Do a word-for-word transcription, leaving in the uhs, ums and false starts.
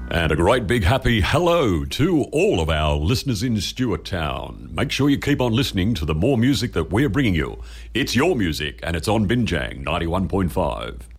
And a great big happy hello to all of our listeners in Stuart Town. Make sure you keep on listening to the more music that we're bringing you. It's your music and it's on Binjang ninety-one point five.